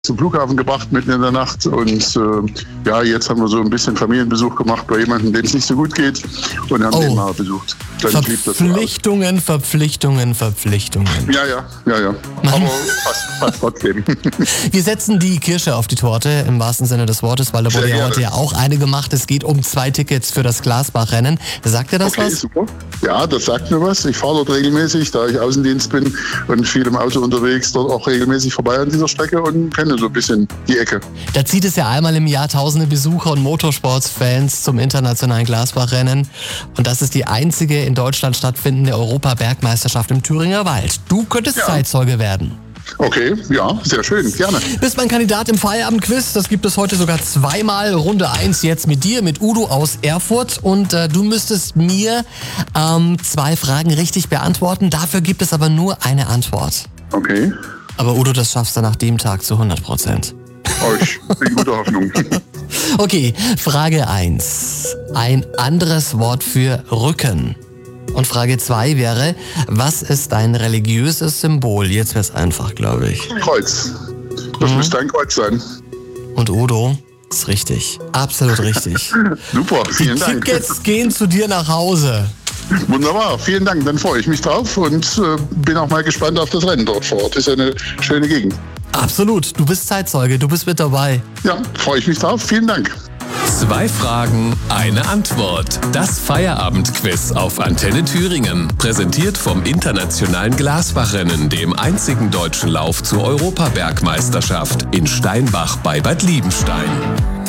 zum Flughafen gebracht mitten in der Nacht und jetzt haben wir so ein bisschen Familienbesuch gemacht bei jemandem, dem es nicht so gut geht und haben den mal besucht. Verpflichtungen. Ja. Aber passt trotzdem. Wir setzen die Kirsche auf die Torte im wahrsten Sinne des Wortes, weil da wurde ja heute auch eine gemacht. Es geht um 2 Tickets für das Glasbach-Rennen. Sagt dir das was? Super. Ja, das sagt mir was. Ich fahre dort regelmäßig, da ich Außendienst bin und viel im Auto unterwegs, dort auch regelmäßig vorbei an dieser Strecke und kenne so ein bisschen die Ecke. Da zieht es ja einmal im Jahr tausende Besucher und Motorsportsfans zum internationalen Glasbach-Rennen. Und das ist die einzige in Deutschland stattfindende Europabergmeisterschaft im Thüringer Wald. Du könntest Zeitzeuge werden. Okay, ja, sehr schön, gerne. Bist mein Kandidat im Feierabendquiz. Das gibt es heute sogar 2-mal. Runde 1 jetzt mit dir, mit Udo aus Erfurt. Und du müsstest mir 2 Fragen richtig beantworten. Dafür gibt es aber nur eine Antwort. Okay. Aber Udo, das schaffst du nach dem Tag zu 100%. Ich bin guter Hoffnung. Okay, Frage 1. Ein anderes Wort für Rücken. Und Frage 2 wäre, was ist dein religiöses Symbol? Jetzt wäre es einfach, glaube ich. Kreuz. Das müsste ein Kreuz sein. Und Udo, ist richtig. Absolut richtig. Super, vielen Dank. Die Tickets gehen zu dir nach Hause. Wunderbar, vielen Dank. Dann freue ich mich drauf und bin auch mal gespannt auf das Rennen dort vor Ort. Das ist eine schöne Gegend. Absolut, du bist Zeitzeuge, du bist mit dabei. Ja, freue ich mich drauf. Vielen Dank. 2 Fragen, eine Antwort. Das Feierabendquiz auf Antenne Thüringen. Präsentiert vom Internationalen Glasbach-Rennen, dem einzigen deutschen Lauf zur Europabergmeisterschaft in Steinbach bei Bad Liebenstein.